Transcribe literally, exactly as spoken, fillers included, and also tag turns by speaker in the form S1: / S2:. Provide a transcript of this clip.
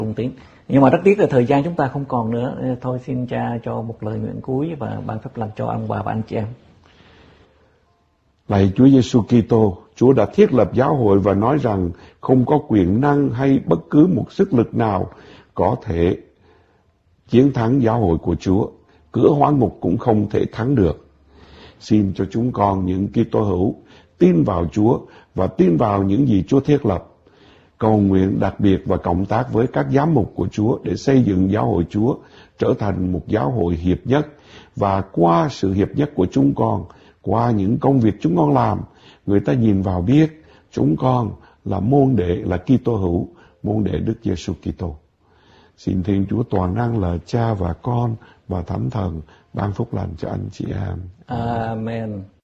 S1: trung tín. Nhưng mà rất tiếc là thời gian chúng ta không còn nữa. Thôi xin cha cho một lời nguyện cuối và ban phép lành cho ông bà và anh chị em.
S2: Lạy Chúa Giêsu Kitô, Chúa đã thiết lập giáo hội và nói rằng không có quyền năng hay bất cứ một sức lực nào có thể chiến thắng giáo hội của Chúa. Cửa hoán ngục cũng không thể thắng được. Xin cho chúng con những Kitô hữu tin vào Chúa và tin vào những gì Chúa thiết lập. Cầu nguyện đặc biệt và cộng tác với các giám mục của Chúa để xây dựng giáo hội Chúa trở thành một giáo hội hiệp nhất, và qua sự hiệp nhất của chúng con, qua những công việc chúng con làm, người ta nhìn vào biết chúng con là môn đệ, là Kitô hữu, môn đệ Đức Giêsu Kitô. Xin Thiên Chúa toàn năng là Cha và Con và Thánh Thần ban phúc lành cho anh chị em.
S1: Amen.